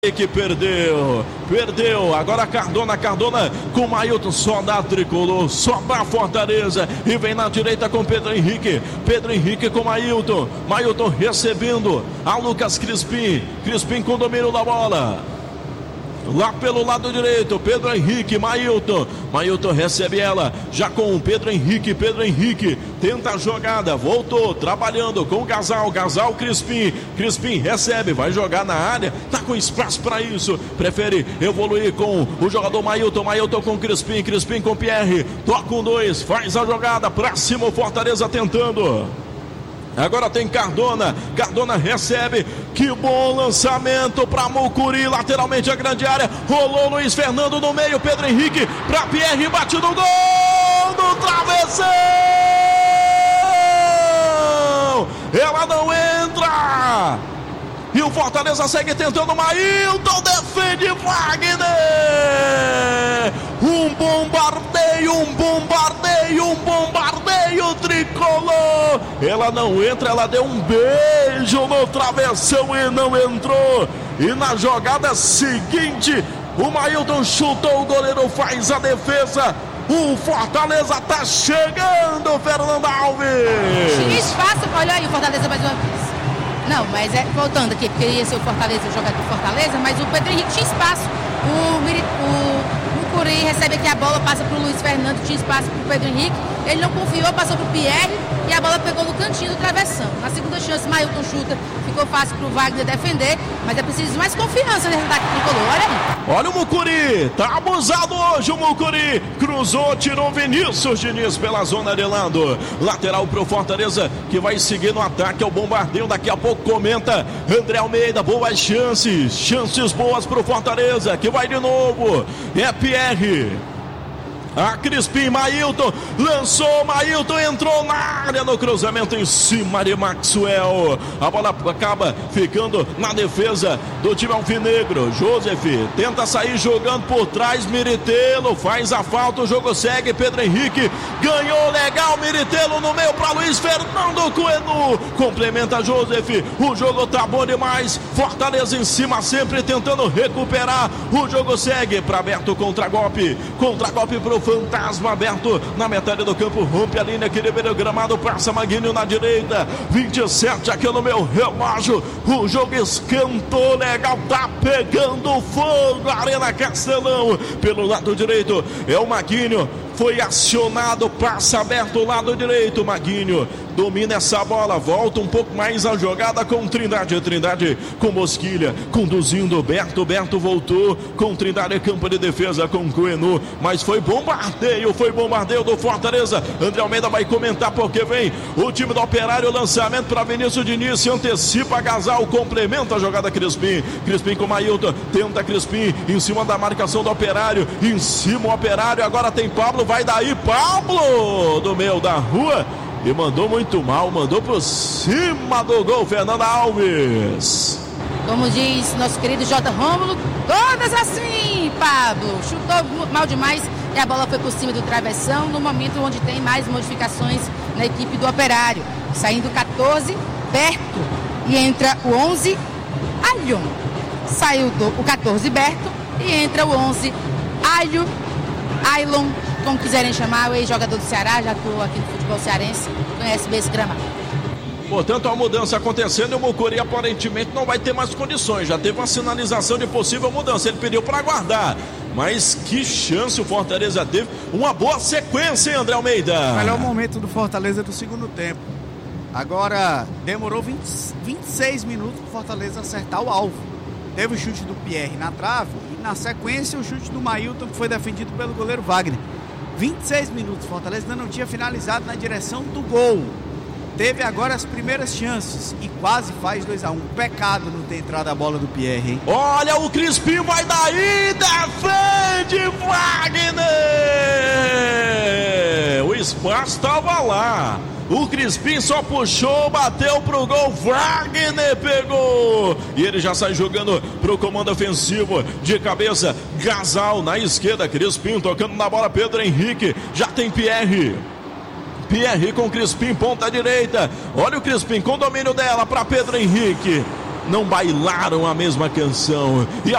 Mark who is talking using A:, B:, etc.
A: Que perdeu, agora Cardona com Mailton, só dá tricolor, só dá Fortaleza, e vem na direita com Pedro Henrique com Mailton recebendo a Lucas Crispim com domínio da bola, lá pelo lado direito, Pedro Henrique, Mailton recebe ela, já com o Pedro Henrique, tenta a jogada, voltou, trabalhando com o Gasal, Crispim recebe, vai jogar na área, tá com espaço para isso, prefere evoluir com o jogador Mailton com Crispim com Pierre, toca com dois, faz a jogada, pra cima o Fortaleza tentando. Agora tem Cardona recebe, que bom lançamento para Mucuri, lateralmente a grande área, rolou Luiz Fernando no meio, Pedro Henrique para Pierre, bate no gol do travessão, ela não entra, e o Fortaleza segue tentando, Mailton defende Wagner, um bombardeio tricolor, ela não entra, ela deu um beijo no travessão e não entrou, e na jogada seguinte, o Mailton chutou, o goleiro faz a defesa, o Fortaleza tá chegando, Fernanda Alves.
B: Tinha espaço, olha aí o Fortaleza mais uma vez. Não, mas voltando aqui, porque ia ser o Fortaleza, o jogador do Fortaleza, mas o Pedro Henrique tinha espaço. O Mucuri recebe aqui a bola, passa para o Luiz Fernando, tinha espaço para o Pedro Henrique. Ele não confiou, passou para o Pierre e a bola pegou no cantinho do travessão. Na segunda chance, Mailton chuta, ficou fácil para o Wagner defender, mas é preciso mais confiança nesse ataque tricolor. Olha aí.
A: Olha o Mucuri, tá abusado hoje o Mucuri, cruzou, tirou Vinícius Diniz pela zona de lado, lateral pro Fortaleza, que vai seguir no ataque, é o bombardeio, daqui a pouco comenta André Almeida, boas chances boas pro Fortaleza, que vai de novo, é Pierre. A Crispim, Mailton, lançou, Mailton entrou na área no cruzamento em cima de Maxwell. A bola acaba ficando na defesa do time alvinegro. Joseph tenta sair jogando por trás, Miritelo faz a falta, o jogo segue, Pedro Henrique ganhou legal, Miritelo no meio para Luiz Fernando Coenu, complementa Joseph, o jogo tá bom demais, Fortaleza em cima sempre tentando recuperar, o jogo segue para Berto, contra-golpe pro Fantasma, aberto na metade do campo, rompe a linha, aquele meio gramado, passa Maguinho na direita, 27 aqui no meu relógio, o jogo esquentou legal, tá pegando fogo, Arena Castelão, pelo lado direito, é o Maguinho, foi acionado, passa aberto lado direito, Maguinho domina essa bola, volta um pouco mais a jogada com Trindade com Mosquilha, conduzindo Berto voltou com Trindade, campo de defesa com Coenu, mas foi bombardeio do Fortaleza. André Almeida vai comentar porque vem o time do Operário, lançamento para Vinícius Diniz, se antecipa Gasal, complementa a jogada Crispim com Mailton, tenta Crispim em cima da marcação do Operário, em cima o Operário, agora tem Pablo, vai daí Pablo do meio da rua e mandou muito mal, mandou por cima do gol, Fernanda Alves.
B: Como diz nosso querido J. Rômulo, todas assim, Pablo. Chutou mal demais e a bola foi por cima do travessão no momento onde tem mais modificações na equipe do Operário. Saindo o 14, Berto, e entra o 11, Ailon. Saiu o 14, Berto, e entra o 11, Ailon, como quiserem chamar, o ex-jogador do Ceará, já atuou aqui no futebol cearense, conhece bem esse gramado.
A: Portanto, a mudança acontecendo e o Mucuri aparentemente não vai ter mais condições, já teve uma sinalização de possível mudança, ele pediu para aguardar, mas que chance o Fortaleza teve, uma boa sequência, hein, André Almeida?
C: O melhor momento do Fortaleza do segundo tempo, agora demorou 26 minutos para o Fortaleza acertar o alvo, teve o chute do Pierre na trave e na sequência o chute do Mailton, que foi defendido pelo goleiro Wagner. 26 minutos, Fortaleza ainda não tinha finalizado na direção do gol. Teve agora as primeiras chances e quase faz 2-1. Pecado não ter entrado a bola do Pierre, hein?
A: Olha, o Crispim vai daí, defende Wagner! O espaço estava lá. O Crispim só puxou, bateu pro gol, Wagner pegou. E ele já sai jogando pro comando ofensivo de cabeça. Gasal na esquerda, Crispim tocando na bola, Pedro Henrique. Já tem Pierre com Crispim, ponta direita. Olha o Crispim com domínio dela para Pedro Henrique. Não bailaram a mesma canção. E